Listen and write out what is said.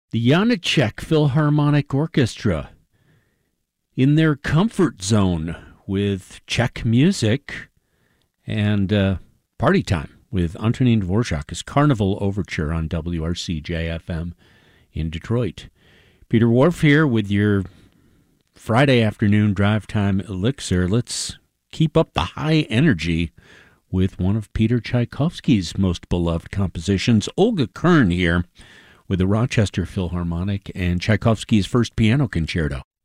The Janáček Philharmonic Orchestra in their comfort zone with Czech music and party time with Antonín Dvořák's Carnival Overture on WRCJ-FM in Detroit. Peter Whorf here with your Friday afternoon drive time elixir. Let's keep up the high energy with one of Peter Tchaikovsky's most beloved compositions. Olga Kern here with the Rochester Philharmonic and Tchaikovsky's First Piano Concerto.